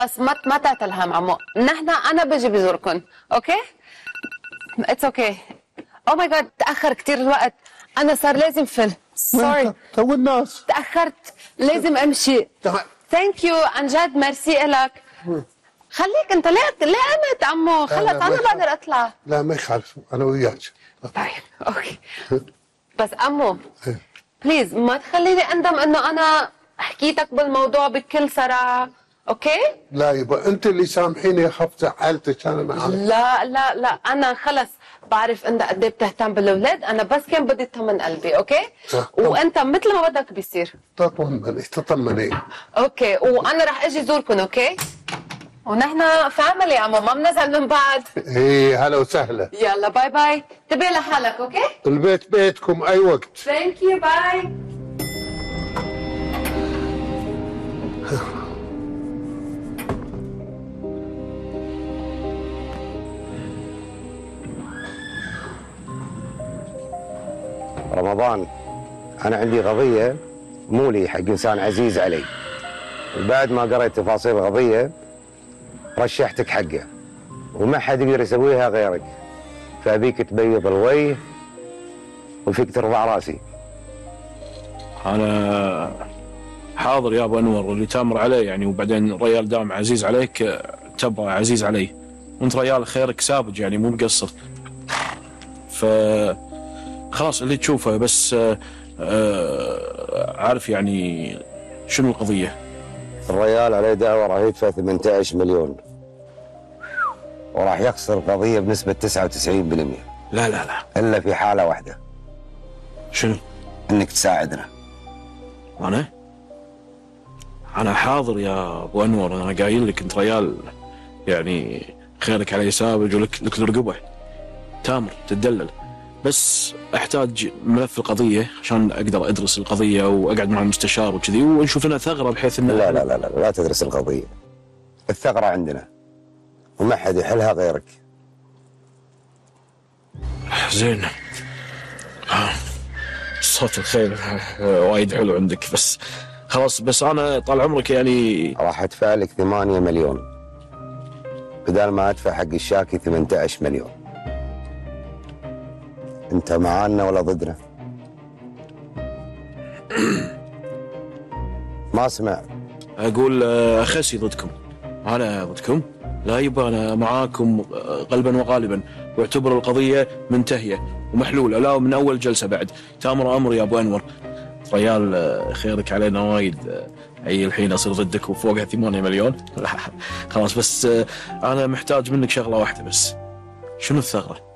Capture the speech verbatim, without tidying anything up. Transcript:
بس ما ما تعتل هم عمو، نحن انا بجي بزوركم، اوكي؟ اتس اوكي. او ماي جاد تاخر كثير الوقت، انا صار لازم فل سوري تو الناس تاخرت لازم امشي. ثانك يو عن جد، ميرسي لك. خليك انت ليه ليه قمت عمو؟ خلص انا بقدر اطلع. لا ما يخالف، انا وياك. طيب اوكي. بس عمو بليز ما تخليني اندم انه انا حكيتك بالموضوع بكل صراحه، اوكي؟ لا يبا انت اللي سامحيني، اخاف زعلتك انا معك. لا لا لا انا خلص بعرف انت قد ايه بتهتم بالاولاد، انا بس كان بدي اطمن قلبي، اوكي؟ وانت مثل ما بدك بيصير. تطمني تطمني. اوكي وانا رح اجي زوركم، اوكي؟ ونحن فاميلي عمو، ما بنزعل من بعض. ايه هلا وسهلا. يلا باي باي، انتبه لحالك، اوكي؟ البيت بيتكم اي وقت. ثانك يو باي. رمضان، أنا عندي قضية مو لي، حق إنسان عزيز علي، وبعد ما قريت تفاصيل القضية رشحتك حقه، وما حد يقدر يسويها غيرك، فأبيك تبيض الوجه وفيك ترفع راسي. أنا حاضر يا أبو أنور، واللي تامر عليه يعني، وبعدين ريال دام عزيز عليك تبغى عزيز علي، وأنت ريال خيرك سابج يعني مو مقصر، ف خلاص اللي تشوفه بس. آه آه عارف يعني شنو القضية؟ الريال عليه دعوة راح يدفع ثمانية عشر مليون، وراح يخسر القضية بنسبة تسعة وتسعين بالمئة. لا لا لا إلا في حالة واحدة. شنو؟ إنك تساعدنا. أنا؟ أنا حاضر يا أبو أنور، أنا قايل لك أنت ريال يعني خيرك علي سابج ولك لك رقبة تامر تدلل، بس احتاج ملف القضيه عشان اقدر ادرس القضيه واقعد مع المستشار وكذي ونشوف لنا ثغره بحيث انه. لا لا لا لا لا تدرس القضيه، الثغره عندنا وما حد يحلها غيرك. زين. صوت الخيل وايد حلو عندك، بس خلاص بس انا طال عمرك يعني راح ادفع لك ثمانية مليون بدل ما ادفع حق الشاكي ثمانية عشر مليون. انت معانا ولا ضدنا؟ ما اسمع. اقول اخسي ضدكم. انا ضدكم؟ لا يبا انا معاكم قلبا وقالبا، واعتبر القضيه منتهيه ومحلوله، لا من اول جلسه بعد. تامر امر يا ابو انور، ريال خيرك علينا وايد، اي الحين اصير ضدك وفوقها ثمانية مليون؟ لا خلاص، بس انا محتاج منك شغله واحده بس. شنو الثغره؟